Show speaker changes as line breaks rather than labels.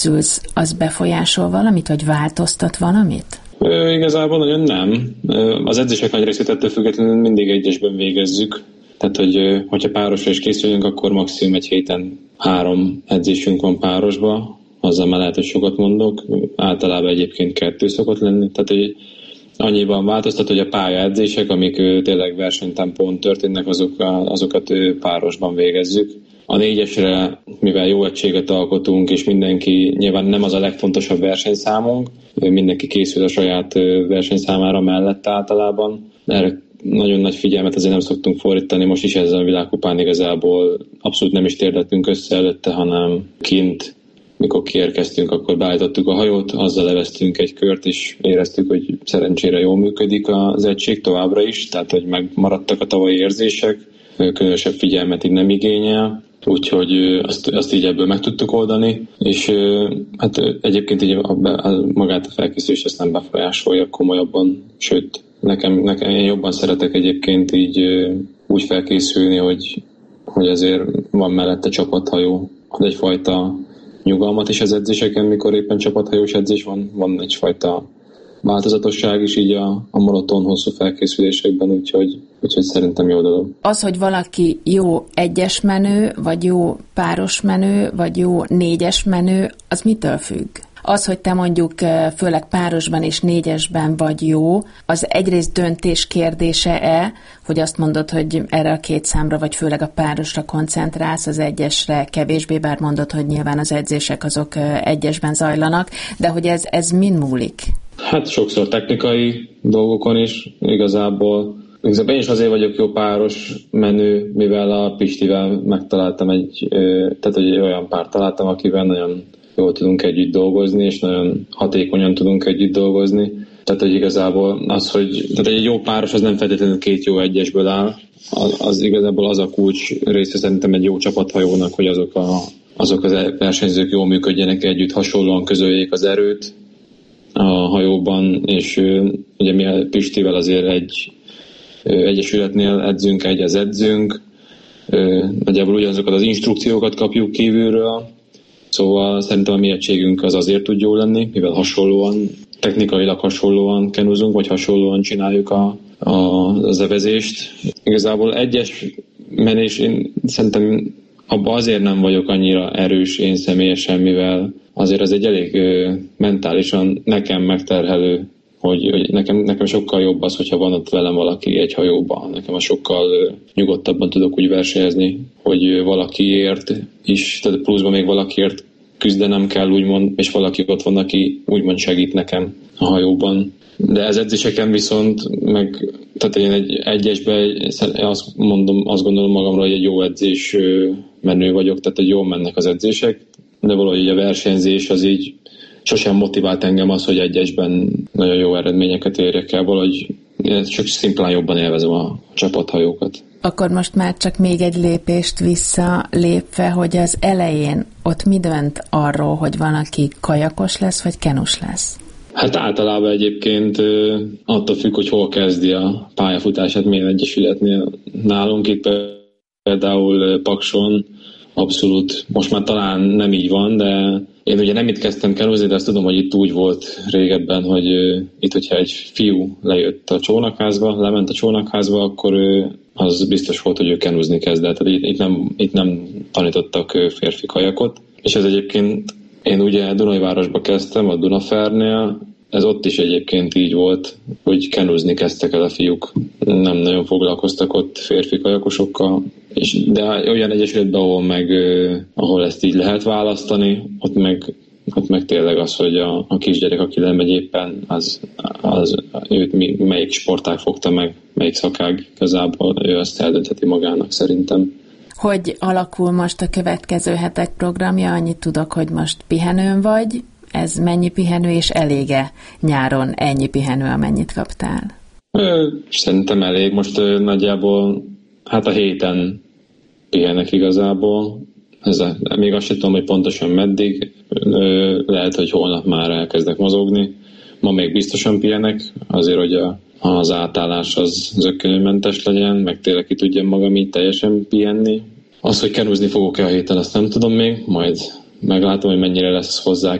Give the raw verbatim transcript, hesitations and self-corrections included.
készülsz, az befolyásol valamit, vagy változtat valamit?
Ö, igazából nagyon nem. Az edzések nagy részét ettől függetlenül mindig egyesben végezzük. Tehát, hogy hogyha párosra is készülünk, akkor maximum egy héten három edzésünk van párosba. Azzal már lehet, hogy sokat mondok. Általában egyébként kettő szokott lenni. Tehát, hogy annyiban változtat, hogy a pályaedzések, amik tényleg versenytempón történnek, azok, azokat párosban végezzük. A négyesre, mivel jó egységet alkotunk, és mindenki, nyilván nem az a legfontosabb versenyszámunk, mindenki készül a saját versenyszámára mellett általában. Erre nagyon nagy figyelmet azért nem szoktunk fordítani, most is ezzel a világkupán igazából abszolút nem is térdettünk össze előtte, hanem kint, mikor kiérkeztünk, akkor beállítottuk a hajót, azzal leveztünk egy kört, és éreztük, hogy szerencsére jól működik az egység továbbra is, tehát hogy megmaradtak a tavalyi érzések, különösebb figyelmet így nem igényel, úgyhogy azt, azt így ebből meg tudtuk oldani, és hát egyébként így a, a, magát a felkészülést ezt nem befolyásolja komolyabban, sőt, nekem, nekem én jobban szeretek egyébként így úgy felkészülni, hogy, hogy azért van mellette csapathajó, ad egyfajta nyugalmat is az edzéseken, mikor éppen csapathajós edzés van, van egyfajta változatosság is így a, a monoton hosszú felkészülésekben, úgyhogy, úgyhogy szerintem jó dolog.
Az, hogy valaki jó egyes menő, vagy jó páros menő, vagy jó négyes menő, az mitől függ? Az, hogy te mondjuk főleg párosban és négyesben vagy jó, az egyrészt döntés kérdése-e, hogy azt mondod, hogy erre a két számra, vagy főleg a párosra koncentrálsz, az egyesre kevésbé, bár mondod, hogy nyilván az edzések azok egyesben zajlanak, de hogy ez, ez min múlik?
Hát sokszor technikai dolgokon is, igazából. Igazából én is azért vagyok jó páros menő, mivel a Pistivel megtaláltam egy, tehát egy olyan párt találtam, akivel nagyon jól tudunk együtt dolgozni, és nagyon hatékonyan tudunk együtt dolgozni. Tehát, hogy igazából az, hogy tehát egy jó páros az nem feltétlenül két jó egyesből áll. Az, az igazából az a kulcs része szerintem egy jó csapathajónak, hogy azok, a, azok az versenyzők jól működjenek együtt, hasonlóan közöljék az erőt a hajóban, és ugye mi a Pistivel azért egy egyesületnél edzünk, egy az edzünk, nagyjából ugyanazokat az instrukciókat kapjuk kívülről, szóval szerintem a mi egységünk az azért tud jó lenni, mivel hasonlóan, technikailag hasonlóan kenuzunk, vagy hasonlóan csináljuk a, a, az evezést. Igazából egyes menés, én szerintem abban azért nem vagyok annyira erős én személyesen, mivel azért az egy elég ö, mentálisan nekem megterhelő, hogy, hogy nekem, nekem sokkal jobb az, hogyha van ott velem valaki egy hajóban. Nekem a sokkal ö, nyugodtabban tudok úgy versenyezni, hogy ö, valakiért is, tehát pluszban még valakiért küzdenem kell, úgymond, és valaki ott van, aki úgymond segít nekem a hajóban. De ez edzéseken viszont, meg, tehát én egy egyesben azt mondom, azt gondolom magamra, hogy egy jó edzés menő vagyok, tehát hogy jól mennek az edzések, de valahogy a versenyzés az így sosem motivált engem az, hogy egyesben nagyon jó eredményeket érjek el, valahogy csak szimplán jobban élvezem a csapathajókat.
Akkor most már csak még egy lépést visszalépve, hogy az elején ott mi dönt arról, hogy van, aki kajakos lesz, vagy kenus lesz?
Hát általában egyébként attól függ, hogy hol kezdi a pályafutását, milyen egyesületnél. Nálunk itt például Pakson abszolút, most már talán nem így van, de én ugye nem itt kezdtem kenuzni, de azt tudom, hogy itt úgy volt régebben, hogy itt, hogyha egy fiú lejött a csónakházba, lement a csónakházba, akkor az biztos volt, hogy ő kenuzni kezdett. Tehát itt, itt, nem, itt nem tanítottak férfi kajakot. És ez egyébként, én ugye Dunajvárosba kezdtem, a Dunafernél, ez ott is egyébként így volt, hogy kenuzni kezdtek el a fiúk. Nem nagyon foglalkoztak ott férfi kajakosokkal. És, de olyan egyesületben, ahol, meg, ahol ezt így lehet választani, ott meg, ott meg tényleg az, hogy a, a kisgyerek, aki lemegy éppen, az, az, őt mi, melyik sportág fogta meg, melyik szakág igazából, ő azt eldöntheti magának szerintem.
Hogy alakul most a következő hetek programja? Annyit tudok, hogy most pihenőn vagy. Ez mennyi pihenő, és elége nyáron ennyi pihenő, amennyit kaptál?
Ö, szerintem elég. Most ö, nagyjából hát a héten pihenek igazából. Ez a, még azt sem tudom, hogy pontosan meddig. Ö, lehet, hogy holnap már elkezdek mozogni. Ma még biztosan pihenek, azért, hogy a, az átállás az zökkenőmentes legyen, meg tényleg ki tudjam magam így teljesen pihenni. Az, hogy kenuzni fogok-e a héten, azt nem tudom még, majd meglátom, hogy mennyire lesz hozzá